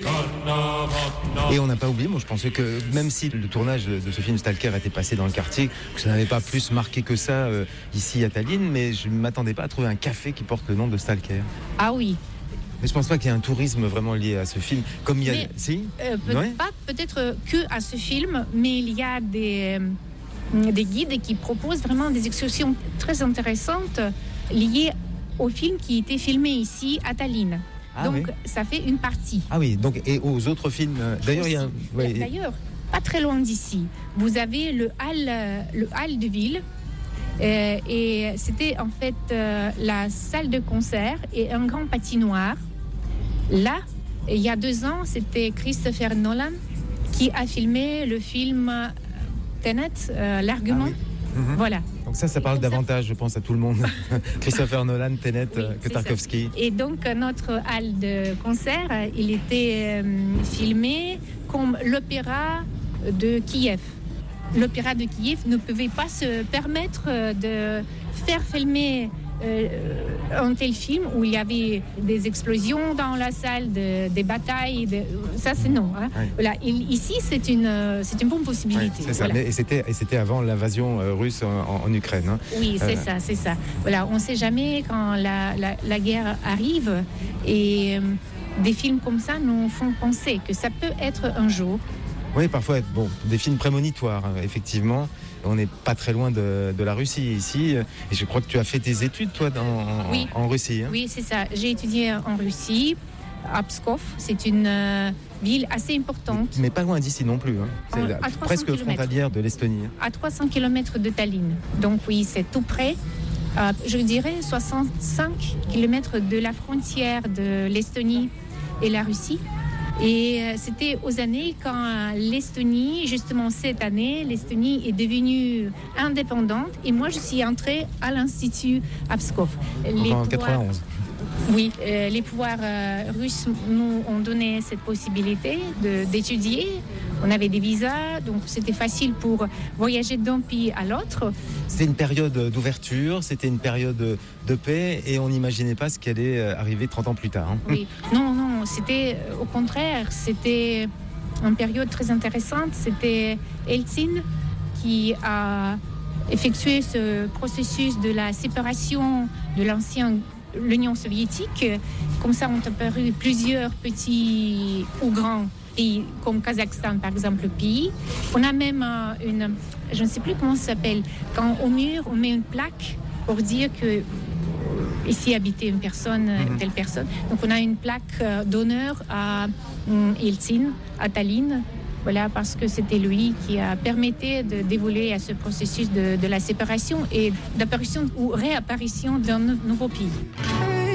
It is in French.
Et on n'a pas oublié, moi je pensais que même si le tournage de ce film Stalker était passé dans le quartier, que ça n'avait pas plus marqué que ça ici à Tallinn, mais je ne m'attendais pas à trouver un café qui porte le nom de Stalker. Ah oui. Mais je pense pas qu'il y ait un tourisme vraiment lié à ce film. Comme il y a... Si pas peut-être que à ce film, mais il y a des guides qui proposent vraiment des excursions très intéressantes liées au film qui était filmé ici à Tallinn. Donc ça fait une partie. Ah oui, donc et aux autres films. D'ailleurs, il y a D'ailleurs, pas très loin d'ici, vous avez le hall de ville. Et c'était en fait la salle de concert et un grand patinoire. Là, il y a 2 ans, c'était Christopher Nolan qui a filmé le film Tenet, L'Argument. Voilà. Donc ça parle davantage, je pense, à tout le monde. Christopher Nolan, Tenet, que Tarkovsky. Et donc, notre hall de concert, il était filmé comme l'opéra de Kiev. L'opéra de Kiev ne pouvait pas se permettre de faire filmer un tel film où il y avait des explosions dans la salle, des batailles. Ça, c'est non. Hein. Oui. Voilà. Ici, c'est une bonne possibilité. Oui, c'est ça. Voilà. Et c'était avant l'invasion russe en Ukraine. Hein. Oui, c'est ça. Voilà. On ne sait jamais quand la guerre arrive. Et des films comme ça nous font penser que ça peut être un jour. Oui, parfois, des films prémonitoires, effectivement. On n'est pas très loin de la Russie ici. Et je crois que tu as fait tes études, toi, en Russie. Hein. Oui, c'est ça. J'ai étudié en Russie, à Pskov. C'est une ville assez importante. Mais pas loin d'ici non plus. Hein. C'est presque frontalière de l'Estonie. À 300 km de Tallinn. Donc oui, c'est tout près. Je dirais 65 km de la frontière de l'Estonie et la Russie. Et c'était aux années quand l'Estonie, justement cette année, l'Estonie est devenue indépendante. Et moi, je suis entrée à l'Institut à Pskov. En 91. Oui, les pouvoirs russes nous ont donné cette possibilité d'étudier. On avait des visas, donc c'était facile pour voyager d'un pays à l'autre. C'était une période d'ouverture, c'était une période de paix et on n'imaginait pas ce qui allait arriver 30 ans plus tard. Hein. Oui, non, c'était au contraire, c'était une période très intéressante. C'était Eltsine qui a effectué ce processus de la séparation de l'Union soviétique. Comme ça ont apparu plusieurs petits ou grands pays, comme Kazakhstan par exemple, pays. On a même je ne sais plus comment ça s'appelle, quand au mur on met une plaque pour dire que ici habitait une personne, telle personne. Donc on a une plaque d'honneur à Eltsine, à Tallinn. Voilà, parce que c'était lui qui a permis de dévoiler à ce processus de la séparation et d'apparition ou réapparition d'un nouveau pays.